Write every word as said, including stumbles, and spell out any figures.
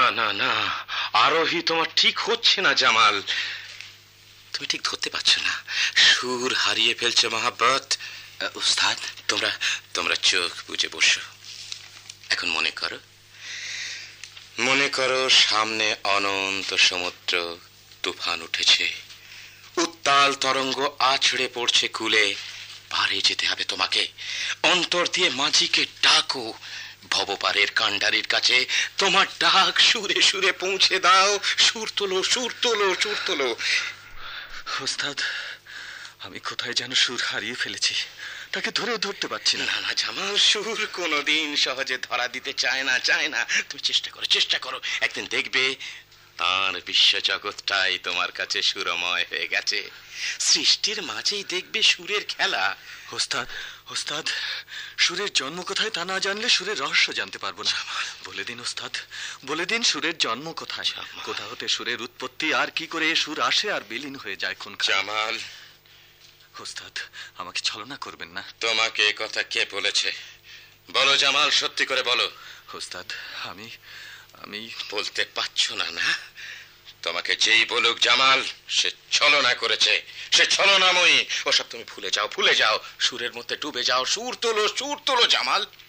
না না, আরোহী তোমার ঠিক হচ্ছে না জামাল। তুমি ঠিক ধরতে পারছো না, সুর হারিয়ে ফেলছো মহাব্বত। উস্তাদ, তোমরা তোমরা চোখ বুজে বসো। এখন মনে করো, মনে করো সামনে অনন্ত সমুদ্র, তুফান উঠেছে, উত্তাল তরঙ্গ আছড়ে পড়ছে কুলে। পারে যেতে হবে তোমাকে। অন্তর দিয়ে মাঝিকে ডাকো, ভবপারের কান্ডারির কাছে তোমার ডাক সুরে সুরে পৌঁছে দাও। সুর তোলো, সুর তোলো, সুর তোলো। উস্তাদ, আমি কোথায় যেন সুর হারিয়ে ফেলেছি, তাকে ধরেও ধরতে পারছি না। না না জামাল, সুর কোনোদিন সহজে ধরা দিতে চায় না, চায় না। তুমি চেষ্টা করো, চেষ্টা করো, একদিন দেখবে তার বিশ্ব জগৎটাই তোমার কাছে সুরময় হয়ে গেছে। সৃষ্টির মাঝেই দেখবে সুরের খেলা। ওস্তাদ, ওস্তাদ, সুরের জন্ম কোথায় তা না জানলে সুরের রহস্য জানতে পারবো না। বলে দিন ওস্তাদ, বলে দিন সুরের জন্ম কোথায়, কোথা হতে সুরের উৎপত্তি, আর কি করে সুর আসে আর বিলীন হয়ে যায় কোন। জামাল, ওস্তাদ, আমাকে ছলনা করবেন না। তোমাকে এ কথা কে বলেছে? বলো জামাল, সত্যি করে বলো। ওস্তাদ, আমি আমি বলতে পারছো না? না, তোমাকে যেই বলুক জামাল, সে ছলনা করেছে, সে ছলনাময়ী। ওসব তুমি ভুলে যাও, ভুলে যাও, সুরের মধ্যে ডুবে যাও। সুর তোলো, সুর তোলো জামাল।